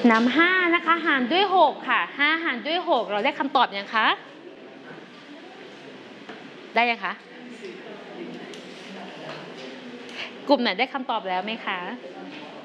นำ5นะคะหารด้วย6ค่ะ5หารด้วย6เราได้คำตอบยังคะได้ยังคะกลุ่มไหนได้คำตอบแล้วไหมคะ